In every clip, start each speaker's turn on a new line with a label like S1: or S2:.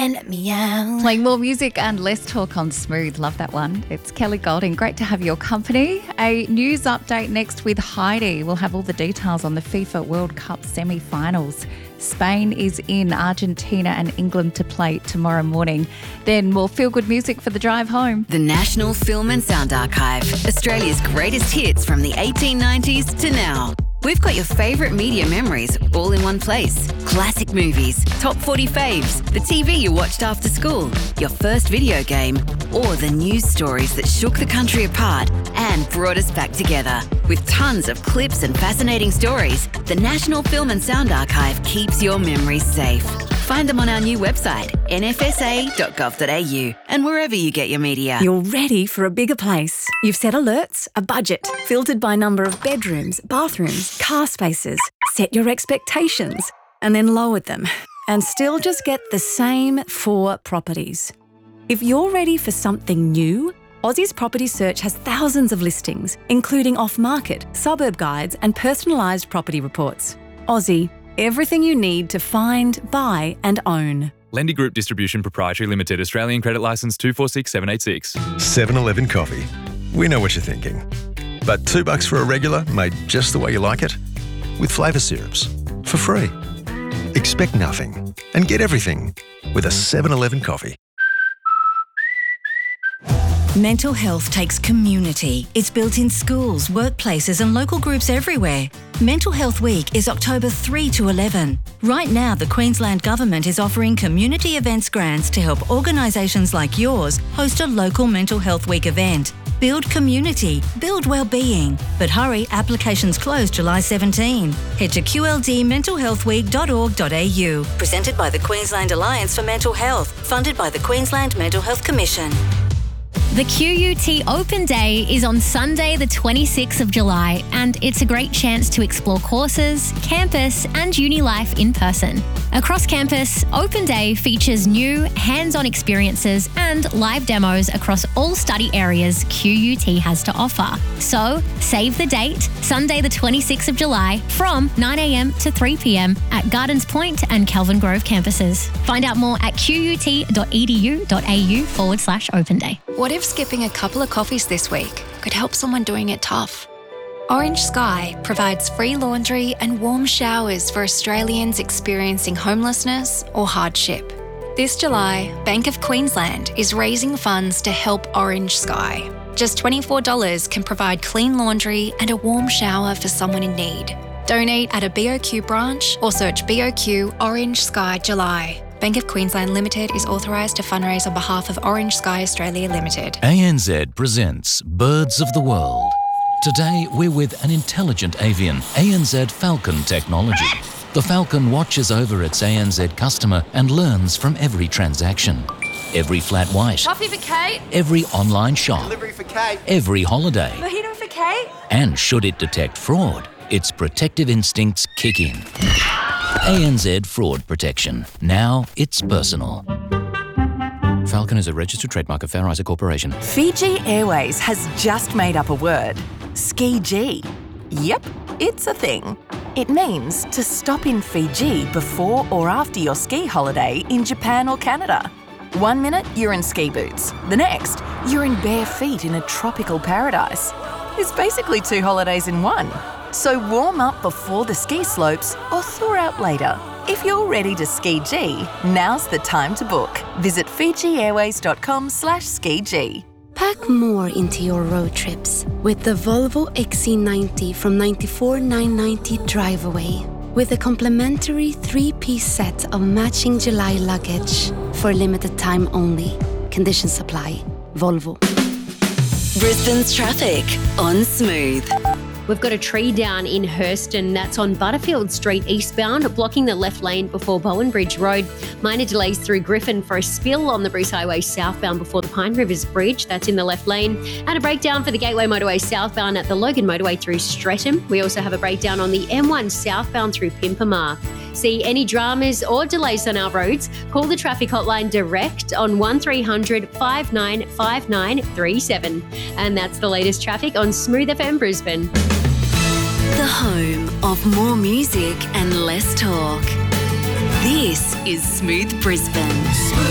S1: and meow.
S2: Playing more music and less talk on Smooth. Love that one. It's Kelly Golding. Great to have your company. A news update next with Heidi. We'll have all the details on the FIFA World Cup semi-finals. Spain is in, Argentina and England to play tomorrow morning. Then more feel-good music for the drive home.
S3: The National Film and Sound Archive. Australia's greatest hits from the 1890s to now. We've got your favourite media memories all in one place. Classic movies, top 40 faves, the TV you watched after school, your first video game, or the news stories that shook the country apart and brought us back together. With tons of clips and fascinating stories, the National Film and Sound Archive keeps your memories safe. Find them on our new website, nfsa.gov.au, and wherever you get your media.
S1: You're ready for a bigger place. You've set alerts, a budget, filtered by number of bedrooms, bathrooms, car spaces, set your expectations, and then lowered them, and still just get the same 4 properties. If you're ready for something new, Aussie's Property Search has thousands of listings, including off-market, suburb guides, and personalised property reports. Aussie, everything you need to find, buy, and own.
S4: Lendy Group Distribution Proprietary Limited, Australian Credit Licence 246786.
S5: 7-Eleven coffee. We know what you're thinking. But $2 for a regular made just the way you like it? With flavour syrups. For free. Expect nothing and get everything with a 7-Eleven coffee.
S6: Mental health takes community. It's built in schools, workplaces and local groups everywhere. Mental Health Week is October 3 to 11. Right now, the Queensland Government is offering community events grants to help organisations like yours host a local Mental Health Week event. Build community, build well-being. But hurry, applications close July 17. Head to qldmentalhealthweek.org.au. Presented by the Queensland Alliance for Mental Health, funded by the Queensland Mental Health Commission.
S7: The QUT Open Day is on Sunday, the 26th of July, and it's a great chance to explore courses, campus, and uni life in person. Across campus, Open Day features new, hands-on experiences and live demos across all study areas QUT has to offer. So, save the date, Sunday, the 26th of July, from 9 a.m. to 3 p.m. at Gardens Point and Kelvin Grove campuses. Find out more at qut.edu.au/Open Day.
S8: What if skipping a couple of coffees this week could help someone doing it tough? Orange Sky provides free laundry and warm showers for Australians experiencing homelessness or hardship. This July, Bank of Queensland is raising funds to help Orange Sky. Just $24 can provide clean laundry and a warm shower for someone in need. Donate at a BOQ branch or search BOQ Orange Sky July. Bank of Queensland Limited is authorised to fundraise on behalf of Orange Sky Australia Limited.
S9: ANZ presents Birds of the World. Today we're with an intelligent avian, ANZ Falcon technology. The Falcon watches over its ANZ customer and learns from every transaction. Every flat white.
S10: Coffee for Kate.
S9: Every online shop.
S10: Delivery for Kate.
S9: Every holiday.
S10: Mojito for Kate.
S9: And should it detect fraud, its protective instincts kick in. ANZ Fraud Protection. Now it's personal. Falcon is a registered trademark of Fair Isaac Corporation.
S1: Fiji Airways has just made up a word. Ski-G. Yep, it's a thing. It means to stop in Fiji before or after your ski holiday in Japan or Canada. 1 minute, you're in ski boots. The next, you're in bare feet in a tropical paradise. It's basically 2 holidays in one. So warm up before the ski slopes or thaw out later. If you're ready to ski-G, now's the time to book. Visit fijiairways.com/ski-G.
S11: Pack more into your road trips with the Volvo XC90 from $94,990 Drive Away. With a complimentary 3-piece set of matching July luggage for limited time only. Conditions apply. Volvo.
S3: Brisbane's traffic on Smooth.
S12: We've got a tree down in Hurston that's on Butterfield Street eastbound, blocking the left lane before Bowen Bridge Road. Minor delays through Griffin for a spill on the Bruce Highway southbound before the Pine Rivers Bridge. That's in the left lane. And a breakdown for the Gateway Motorway southbound at the Logan Motorway through Streatham. We also have a breakdown on the M1 southbound through Pimpamar. See any dramas or delays on our roads? Call the traffic hotline direct on 1300 595937. And that's the latest traffic on Smooth FM Brisbane.
S3: The home of more music and less talk. This is Smooth Brisbane.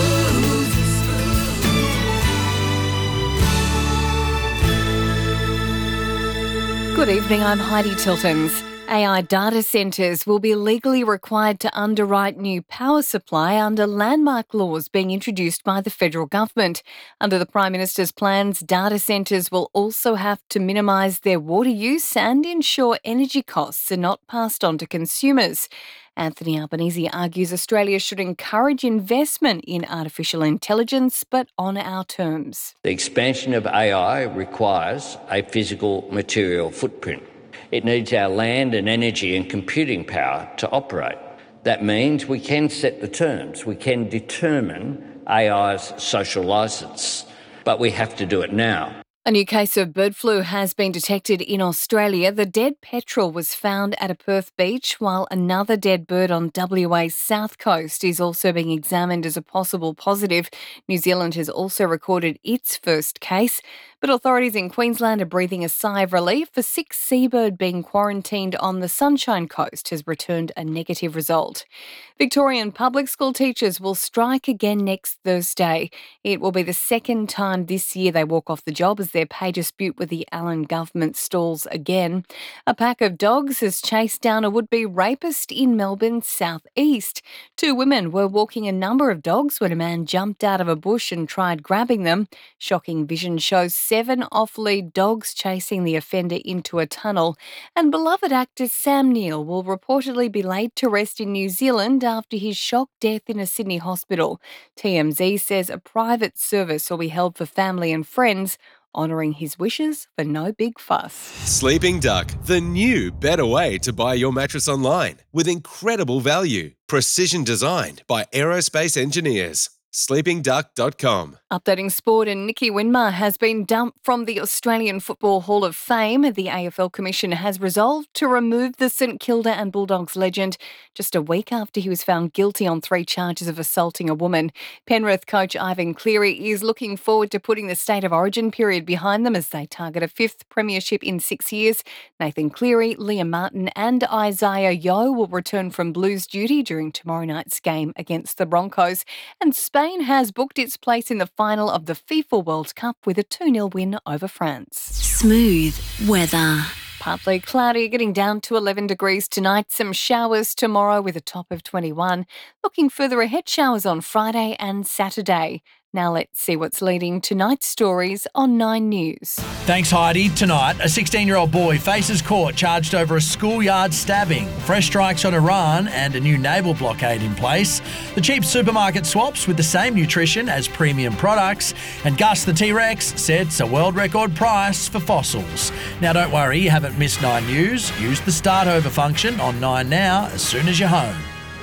S10: Good evening, I'm Heidi Tiltons. AI data centres will be legally required to underwrite new power supply under landmark laws being introduced by the federal government. Under the Prime Minister's plans, data centres will also have to minimise their water use and ensure energy costs are not passed on to consumers. Anthony Albanese argues Australia should encourage investment in artificial intelligence, but on our terms.
S13: The expansion of AI requires a physical material footprint. It needs our land and energy and computing power to operate. That means we can set the terms. We can determine AI's social licence, but we have to do it now.
S10: A new case of bird flu has been detected in Australia. The dead petrel was found at a Perth beach, while another dead bird on WA's south coast is also being examined as a possible positive. New Zealand has also recorded its first case, but authorities in Queensland are breathing a sigh of relief. A sick seabird being quarantined on the Sunshine Coast has returned a negative result. Victorian public school teachers will strike again next Thursday. It will be the second time this year they walk off the job as their pay dispute with the Allen government stalls again. A pack of dogs has chased down a would-be rapist in Melbourne's southeast. Two women were walking a number of dogs when a man jumped out of a bush and tried grabbing them. Shocking vision shows 7 off-lead dogs chasing the offender into a tunnel. And beloved actor Sam Neill will reportedly be laid to rest in New Zealand after his shock death in a Sydney hospital. TMZ says a private service will be held for family and friends, honouring his wishes for no big fuss.
S14: Sleeping Duck, the new, better way to buy your mattress online with incredible value. Precision designed by aerospace engineers. sleepingduck.com.
S10: Updating sport, and Nicky Winmar has been dumped from the Australian Football Hall of Fame. The AFL Commission has resolved to remove the St Kilda and Bulldogs legend just a week after he was found guilty on 3 charges of assaulting a woman. Penrith coach Ivan Cleary is looking forward to putting the State of Origin period behind them as they target a 5th premiership in 6 years. Nathan Cleary, Liam Martin and Isaiah Yeo will return from Blues duty during tomorrow night's game against the Broncos. And Spain has booked its place in the final of the FIFA World Cup with a 2-0 win over France.
S3: Smooth weather.
S10: Partly cloudy, getting down to 11 degrees tonight. Some showers tomorrow with a top of 21. Looking further ahead, showers on Friday and Saturday. Now let's see what's leading tonight's stories on 9 News.
S15: Thanks, Heidi. Tonight, a 16-year-old boy faces court charged over a schoolyard stabbing, fresh strikes on Iran and a new naval blockade in place, the cheap supermarket swaps with the same nutrition as premium products, and Gus the T-Rex sets a world record price for fossils. Now don't worry, you haven't missed 9 News. Use the start over function on 9 Now as soon as you're home.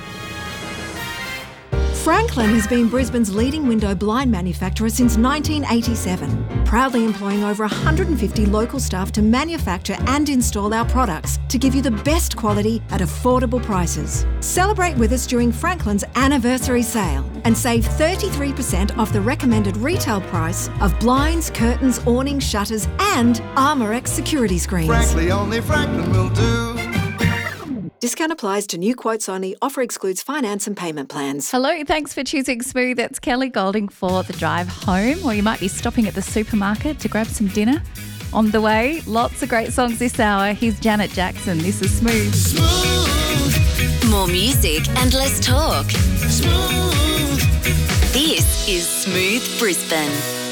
S16: Franklin has been Brisbane's leading window blind manufacturer since 1987, proudly employing over 150 local staff to manufacture and install our products to give you the best quality at affordable prices. Celebrate with us during Franklin's anniversary sale and save 33% off the recommended retail price of blinds, curtains, awnings, shutters and Armorex security screens.
S17: Frankly, only Franklin will do.
S16: Discount applies to new quotes only. Offer excludes finance and payment plans.
S2: Hello, thanks for choosing Smooth. It's Kelly Golding for the drive home, or you might be stopping at the supermarket to grab some dinner. On the way, lots of great songs this hour. Here's Janet Jackson. This is Smooth.
S3: Smooth. More music and less talk. Smooth. This is Smooth Brisbane.